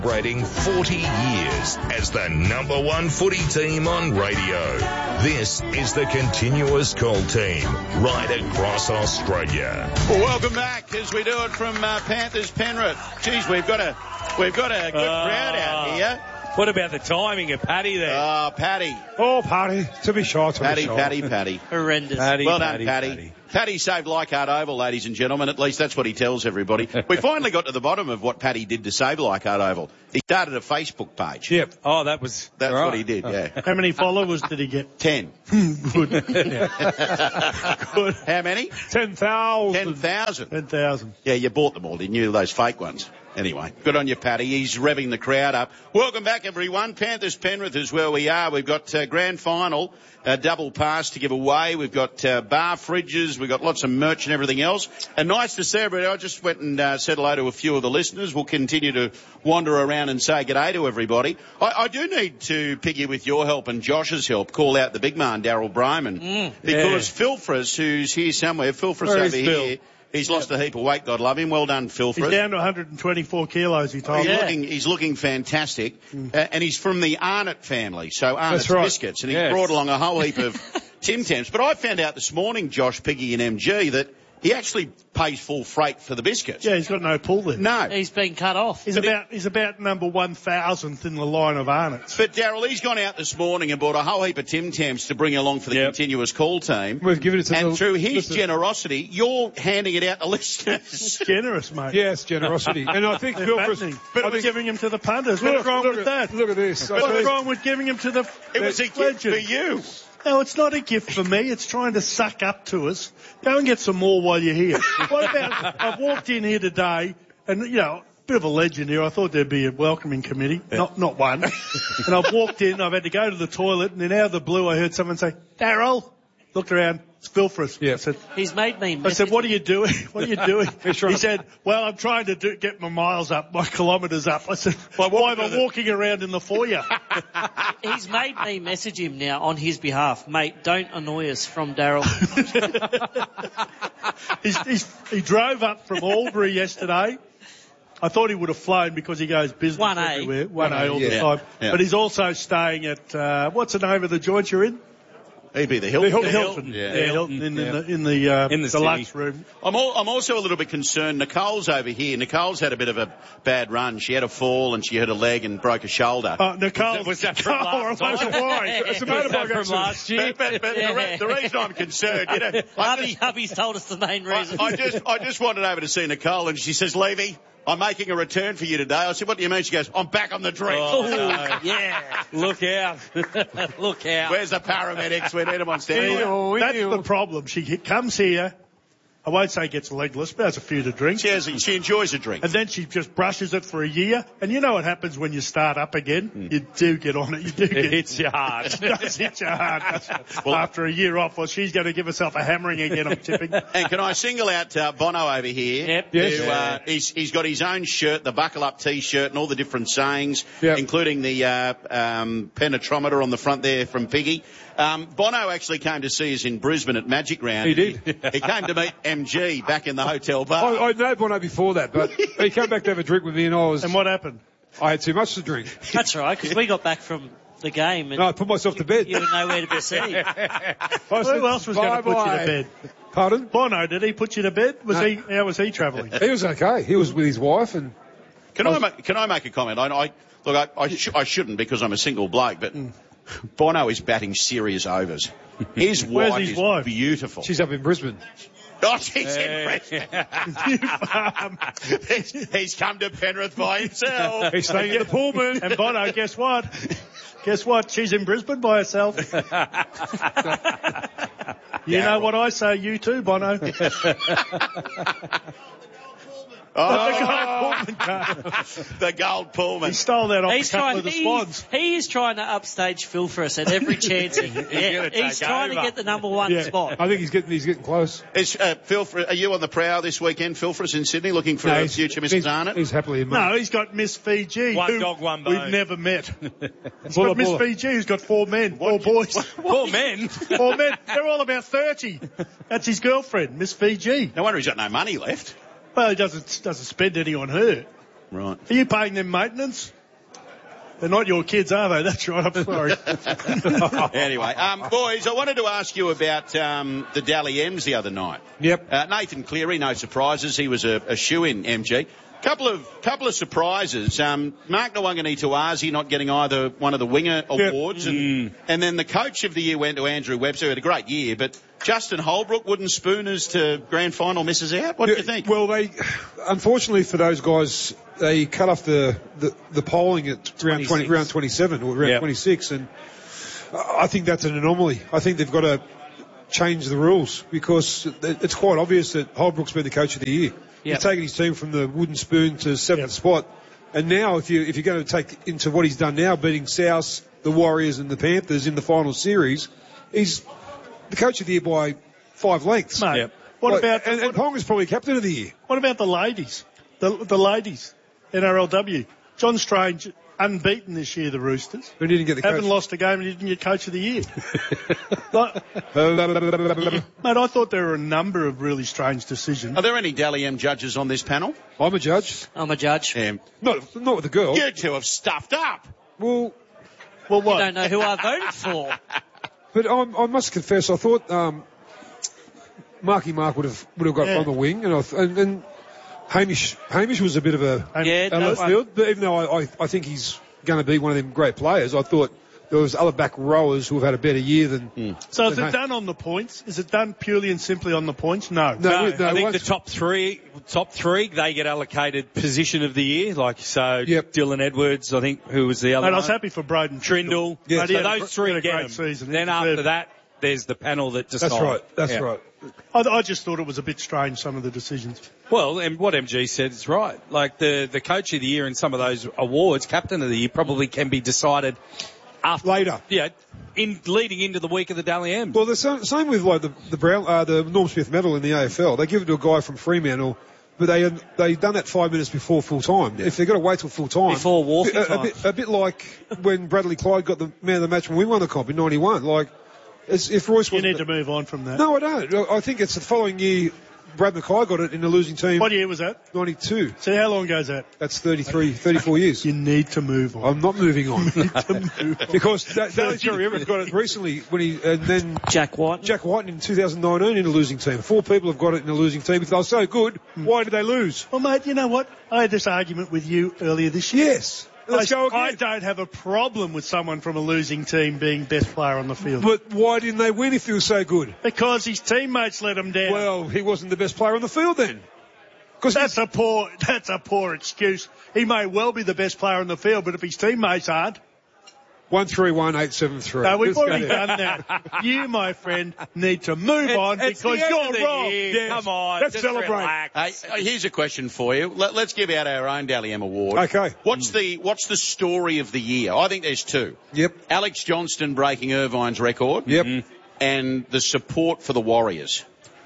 Celebrating 40 years as the number one footy team on radio. This is the Continuous Call Team, right across Australia. Well, welcome back as we do it from Panthers Penrith. Geez, we've got a good crowd out here. What about the timing of Paddy there? Paddy. Oh, Paddy. To be sure, Paddy. Horrendous. Well done, Paddy. Paddy saved Leichhardt Oval, ladies and gentlemen. At least that's what he tells everybody. We finally got to the bottom of what Paddy did to save Leichhardt Oval. He started a Facebook page. Yep. Oh, that's right. What he did, yeah. How many followers did he get? 10. Good. Good. How many? 10,000. 10,000. 10,000. Yeah, you bought them all, didn't you? Those fake ones. Anyway, good on you, Paddy. He's revving the crowd up. Welcome back, everyone. Panthers Penrith is where we are. We've got grand final, double pass to give away. We've got bar fridges. We've got lots of merch and everything else. And nice to see everybody. I just went and said hello to a few of the listeners. We'll continue to wander around and say g'day to everybody. I do need to, Piggy, with your help and Josh's help, call out the big man, Daryl Bryman. Because Phil Friss, who's here somewhere, Phil Friss over here, he's lost a heap of weight, God love him. Well done, Phil Friss. He's down to 124 kilos, he told me. He's looking fantastic. And he's from the Arnott family, so Arnott's Biscuits. And he's brought along a whole heap of Tim Tams. But I found out this morning, Josh, Piggy and MG, that he actually pays full freight for the biscuits. Yeah, he's got no pull there. No. He's been cut off. He's about number 1,000th in the line of Arnott's. But, Daryl, he's gone out this morning and bought a whole heap of Tim Tams to bring along for the continuous call team. We've given it to And through his generosity, you're handing it out to listeners. It's generous, mate. Yes, generosity. And I think Phil Friss... But we're giving him to the punters. What's wrong with that? Look at this. What's wrong with giving him to the It was a gift for you. No, it's not a gift for me. It's trying to suck up to us. Go and get some more while you're here. What about, I've walked in here today and, you know, a bit of a legend here. I thought there'd be a welcoming committee. Yeah. Not one. And I've walked in, I've had to go to the toilet, and then out of the blue I heard someone say, Daryl. Looked around. It's Phil Friss. Yeah. I said, he's made me. I said, what are you doing? What are you doing? He said, well, I'm trying to get my miles up, my kilometres up. I said, well, why am I walking around in the foyer? He's made me message him now on his behalf. Mate, don't annoy us from Daryl. He drove up from Albury yesterday. I thought he would have flown because he goes business 1A. everywhere. 1A all the time. Yeah. But he's also staying at, what's the name of the joint you're in? He'd be the Hilton. The Hilton. Yeah, Hilton in the deluxe room. I'm also a little bit concerned. Nicole's over here. Nicole's had a bit of a bad run. She had a fall and she hurt a leg and broke a shoulder. Nicole. Was that from last time? It's a motorbike from last year. But the reason I'm concerned, you know, Hubby's told us the main reason. I just wandered over to see Nicole and she says, Levy, I'm making a return for you today. I said, what do you mean? She goes, I'm back on the drink. Oh, no. Yeah. Look out. Look out. Where's the paramedics? We need them on standby. That's the problem. She comes here. I won't say gets legless, but has a few to drink. She enjoys a drink. And then she just brushes it for a year. And you know what happens when you start up again? You do get on it. It hits you hard. It does hit you hard. After a year off, well, she's going to give herself a hammering again, I'm tipping. And can I single out Bono over here? Yep. Yes. He's got his own shirt, the buckle-up T-shirt, and all the different sayings, including the penetrometer on the front there from Piggy. Bono actually came to see us in Brisbane at Magic Round. He did. He came to meet MG back in the hotel bar. I know Bono before that, but he came back to have a drink with me and And what happened? I had too much to drink. That's right, because we got back from the game. And no, I put myself to bed. You were nowhere to be seen. Who else was going to put you to bed? Pardon? Bono, did he put you to bed? How was he travelling? He was okay. He was with his wife and... Can I make a comment? I shouldn't because I'm a single bloke, but Bono is batting serious overs. His wife is beautiful. She's up in Brisbane. Oh, she's in Brisbane. He's come to Penrith by himself. He's staying in the Pullman. And Bono, guess what? Guess what? She's in Brisbane by herself. You know what I say, you too, Bono. The gold Pullman. He stole that off a couple of the Swans. He is trying to upstage Phil for us at every chance. He's trying to get the number one spot. I think he's getting close. Is Phil? Are you on the prowl this weekend, Phil, for us in Sydney, looking for a future Mrs. Arnott? He's happily married. No, he's got Miss Fiji. One dog, one bone. We've never met. He's got Miss Fiji, who's got 4 men, 4 boys. 4 men? 4 men. They're all about 30. That's his girlfriend, Miss Fiji. No wonder he's got no money left. Well, he doesn't spend any on her. Right. Are you paying them maintenance? They're not your kids, are they? That's right, I'm sorry. Anyway, boys, I wanted to ask you about the Dally M's the other night. Yep. Nathan Cleary, no surprises. He was a shoe-in, MG. Couple of surprises. Mark Nawangani-Tuazi not getting either one of the winger awards, and then the coach of the year went to Andrew Webster, who had a great year, but Justin Holbrook, wooden spooners to grand final misses out. What do you think? Well, unfortunately for those guys, they cut off the polling at round 27 or round 26, and I think that's an anomaly. I think they've got to change the rules because it's quite obvious that Holbrook's been the coach of the year. Yep. He's taken his team from the wooden spoon to 7th spot. And now, if you're going to take into what he's done now, beating South, the Warriors and the Panthers in the final series, he's the coach of the year by 5 lengths. Mate, Yep. what about... And Ponga's probably captain of the year. What about the ladies? The ladies, NRLW. John Strange, unbeaten this year, the Roosters. Who didn't get the coach? Haven't lost a game and he didn't get coach of the year. Mate, I thought there were a number of really strange decisions. Are there any Dally M judges on this panel? I'm a judge. I'm a judge. Not with the girl. You two have stuffed up. Well, Well, what? You don't know who I voted for. but I must confess, I thought Marky Mark would have got on the wing, and Hamish was a bit of a left field. But even though I think he's going to be one of them great players, I thought there was other back rowers who have had a better year than. So is it done on the points? Is it done purely and simply on the points? No. No, I think the top three, they get allocated position of the year. Like, so Dylan Edwards, I think, who was the other And one. I was happy for Braden Trindle. Yeah. So those three had a get great them. season. Then after that, there's the panel that decides. That's right. I just thought it was a bit strange, some of the decisions. Well, and what MG said is right. Like, the coach of the year and some of those awards, captain of the year, probably can be decided after. Later. Yeah, leading into the week of the Dally M. Well, the same with like the Norm Smith medal in the AFL. They give it to a guy from Fremantle, but they done that 5 minutes before full time. If they've got to wait till full time, Before walking time. a bit like when Bradley Clyde got the man of the match when we won the comp in '91. Like, if Royce You need to move on from that. No, I don't. I think it's the following year. Brad Mackay got it in a losing team. What year was that? 92. So how long goes that? That's 34 years. You need to move on. I'm not moving on. Move on. Because Daly Cherry Evans got it recently and then Jack White. Jack White in 2019 in a losing team. 4 people have got it in a losing team. If they were so good, why did they lose? Well, mate, you know what? I had this argument with you earlier this year. Yes. Let's go again. I don't have a problem with someone from a losing team being best player on the field. But why didn't they win if he was so good? Because his teammates let him down. Well, he wasn't the best player on the field then. That's a poor excuse. He may well be the best player on the field, but if his teammates aren't. 131873. No, we've already done that. You, my friend, need to move on because you're wrong. Yes. Come on, Let's just celebrate. relax. Here's a question for you. Let's give out our own Dally M award. Okay. What's the story of the year? I think there's 2. Yep. Alex Johnston breaking Irvine's record. Yep. And the support for the Warriors.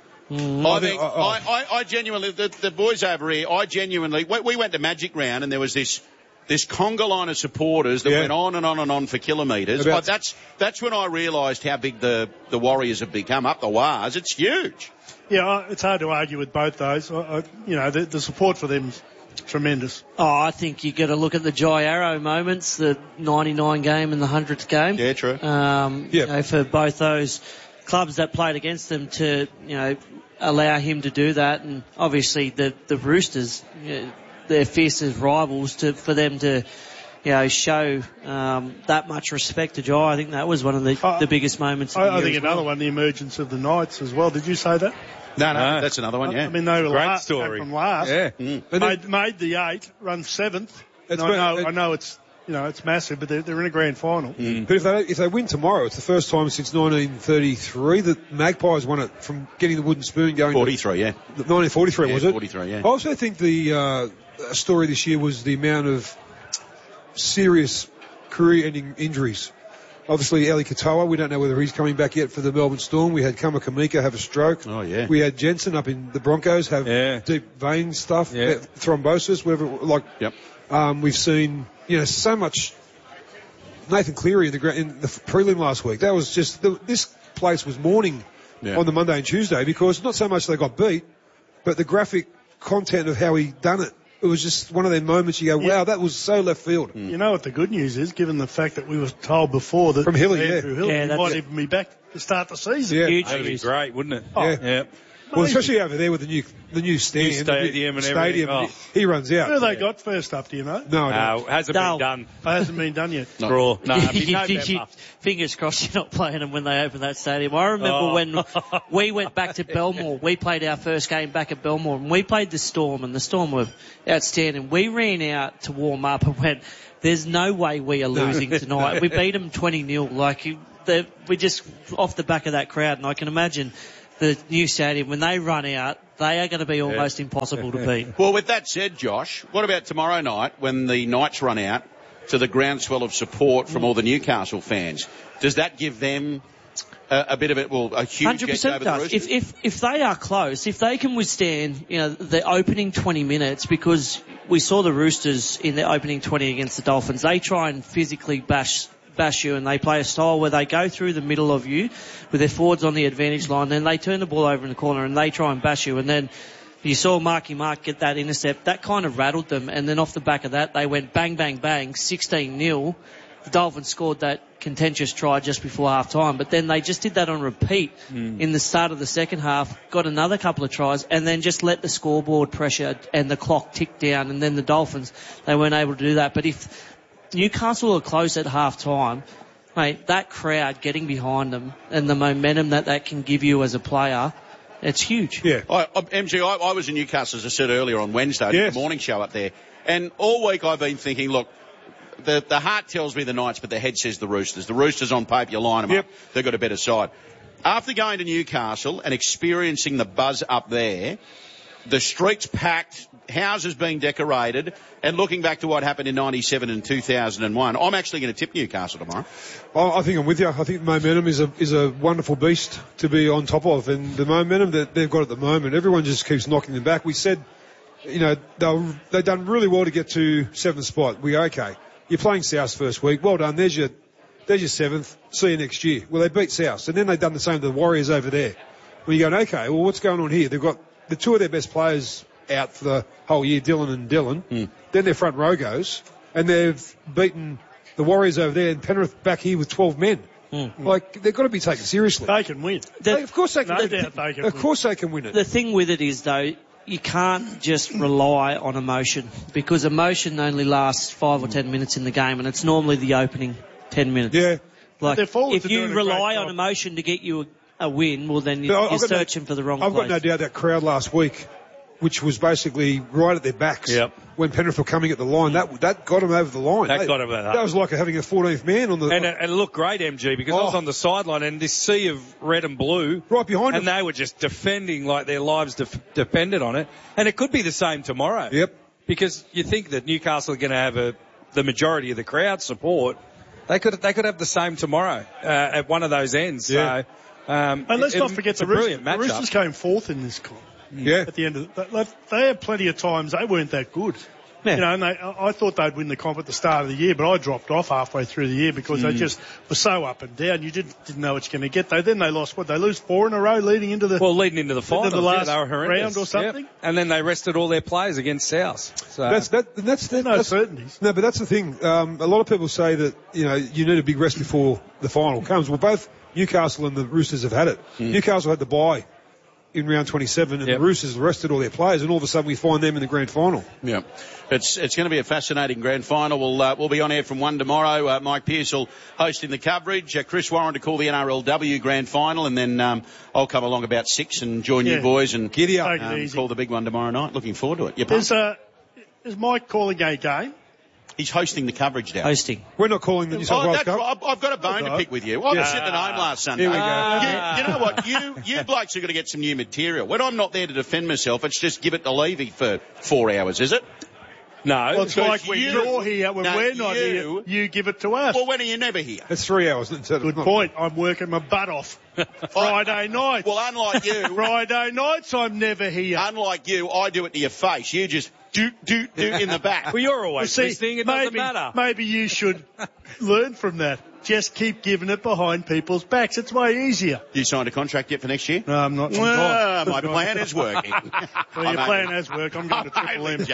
I genuinely, the boys over here, we went to Magic Round and there was this conga line of supporters that went on and on and on for kilometres. That's when I realised how big the Warriors have become. Up the Wars, it's huge. Yeah, it's hard to argue with both those. The support for them is tremendous. Oh, I think you got to look at the Jai Arrow moments, the 99 game and the 100th game. Yeah, true. You know, for both those clubs that played against them to, allow him to do that, and obviously the Roosters, their fiercest rivals, for them to, show that much respect to Jai. I think that was one of the biggest moments. I think another one, the emergence of the Knights as well. Did you say that? No, that's another one. Yeah, I mean they were Great story. from last. Yeah, made the 8, run 7th. I know it's it's massive, but they're in a grand final. But if they win tomorrow, it's the first time since 1933 that Magpies won it from getting the wooden spoon going. 43, yeah. 1943 was it? 43, yeah. I also think the story this year was the amount of serious career-ending injuries. Obviously, Eli Katoa, we don't know whether he's coming back yet for the Melbourne Storm. We had Kamakamika have a stroke. Oh, yeah. We had Jensen up in the Broncos have deep vein stuff, thrombosis, whatever. We've seen, so much. Nathan Cleary in the prelim last week. That was just, this place was mourning on the Monday and Tuesday because not so much they got beat, but the graphic content of how he done it. it was just one of them moments you go, wow, that was so left field. You know what the good news is, given the fact that we were told before that From Hilly, Andrew Hilly might even be back to start the season. Yeah. Huge That'd be news. great, wouldn't it? Yeah. Oh, Well, especially over there with the new stand, stadium and everything. Oh. He runs out. Who have they got first up, do you know? No, I don't. No, hasn't Dale. been done. It hasn't been done yet. Draw. No, it'd be November. Fingers crossed you're not playing them when they open that stadium. I remember when we went back to Belmore. We played our first game back at Belmore, and we played the Storm, and the Storm were outstanding. We ran out to warm up and went, there's no way we are losing tonight. We beat them 20-0. We just off the back of that crowd, and I can imagine the new stadium, when they run out, they are going to be almost impossible to beat. Well, with that said, Josh, what about tomorrow night when the Knights run out to the groundswell of support from all the Newcastle fans? Does that give them a bit of it, a huge get over the Roosters? If they are close, if they can withstand, the opening 20 minutes, because we saw the Roosters in the opening 20 against the Dolphins, they try and physically bash you, and they play a style where they go through the middle of you with their forwards on the advantage line, then they turn the ball over in the corner and they try and bash you, and then you saw Marky Mark get that intercept. That kind of rattled them, and then off the back of that, they went bang, bang, bang, 16-0. The Dolphins scored that contentious try just before half-time, but then they just did that on repeat in the start of the second half, got another couple of tries, and then just let the scoreboard pressure and the clock tick down, and then the Dolphins, they weren't able to do that. But if Newcastle are close at half-time, mate, that crowd getting behind them and the momentum that can give you as a player, it's huge. Yeah. I was in Newcastle, as I said earlier, on Wednesday, Yes. the morning show up there, and all week I've been thinking, look, the heart tells me the Knights, but the head says the Roosters. The Roosters on paper, you line them up, they've got a better side. After going to Newcastle and experiencing the buzz up there, the streets packed, houses being decorated, and looking back to what happened in 97 and 2001, I'm actually going to tip Newcastle tomorrow. I think I'm with you. I think momentum is a wonderful beast to be on top of, and the momentum that they've got at the moment, everyone just keeps knocking them back. We said, they've done really well to get to 7th spot. We go, okay, you're playing South first week. Well done. There's your 7th. See you next year. Well, they beat South, and then they've done the same to the Warriors over there. Well, you're going, okay, well, what's going on here? They've got the two of their best players out for the whole year, Dylan and Dylan. Then their front row goes, and they've beaten the Warriors over there, and Penrith back here with 12 men. They've got to be taken seriously. They can win. Of course they can. No doubt they can Of course they can win it. The thing with it is, though, you can't just rely on emotion, because emotion only lasts 5 or 10 minutes in the game, and it's normally the opening 10 minutes. Yeah. If you rely on emotion to get you a win, well, then you're searching for the wrong place. I've got no doubt that crowd last week, which was basically right at their backs when Penrith were coming at the line, that got them over the line. That got them over. That was like having a 14th man on the... And it looked great, MG, because I was on the sideline, and this sea of red and blue... Right behind them. And they were just defending like their lives depended on it. And it could be the same tomorrow. Yep. Because you think that Newcastle are going to have the majority of the crowd support. They could have the same tomorrow at one of those ends. Yeah. So... and let's not forget the Roosters. The Roosters came fourth in this comp. Yeah. At the end of they had plenty of times they weren't that good. Yeah. And I thought they'd win the comp at the start of the year, but I dropped off halfway through the year because they just were so up and down. You didn't know what you're going to get. Then they lost they lose 4 in a row leading into the final. Into the last they were horrendous. round or something. Yep. And then they rested all their players against South. So That's no certainties. No, but that's the thing. A lot of people say that you need a big rest before the final comes. Well, both Newcastle and the Roosters have had it. Newcastle had the bye in round 27, and the Roosters rested all their players, and all of a sudden we find them in the grand final. Yeah, it's going to be a fascinating grand final. We'll be on air from 1 tomorrow. Mike Pearcell hosting the coverage. Chris Warren to call the NRLW grand final, and then I'll come along about 6 and join you boys and Giddy up. call the big one tomorrow night. Looking forward to it. Is Mike calling a game? He's hosting the coverage now. We're not calling the New South Wales Cup. Right. I've got a bone to pick with you. I was sitting at home last Sunday. Here we go. You know what? You blokes are going to get some new material. When I'm not there to defend myself, it's just give it to Levy for 4 hours, is it? No. Well, it's like when you're here, when we're not here, you give it to us. Well, when are you never here? It's 3 hours. Good point. I'm working my butt off. Friday nights. Well, unlike you. Friday nights, I'm never here. Unlike you, I do it to your face. You just do in the back. Well, you're always listening. It doesn't matter. Maybe you should learn from that. just keep giving it behind people's backs. It's way easier. You signed a contract yet for next year? No, I'm not. Well, my plan is working. Well, your plan has worked. I'm going to Triple M.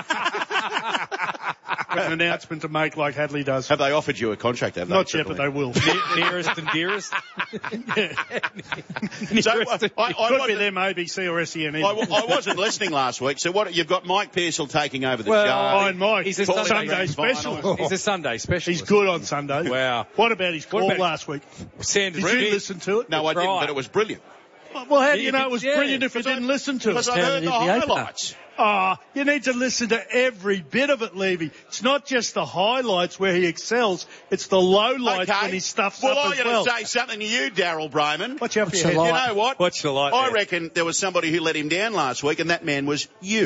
Got an announcement to make like Hadley does. Have they offered you a contract? Have they? Not yet, but they will. Nearest and dearest. So, Could be them ABC or SEN. I wasn't listening last week. So what? You've got Mike Pearsall taking over the show. Fine, Mike. He's a Sunday specialist. He's a Sunday specialist. He's good on Sunday. Wow. What about his call last week? Sanders. Did you listen to it? No, I didn't, but it was brilliant. Well, how do you know it was brilliant if you didn't listen to it? Because I heard the highlights. You need to listen to every bit of it, Levy. It's not just the highlights where he excels. It's the lowlights when he stuffs up as well. Well, I'm going to say something to you, Daryl Brayman. Watch out for your head. You know what? Watch the light. I reckon there was somebody who let him down last week, and that man was you.